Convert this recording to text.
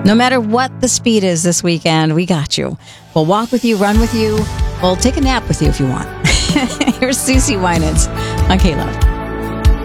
No matter what the speed is this weekend, we got you. We'll walk with you, run with you. We'll take a nap with you if you want. Here's Cece Winans on K-Love.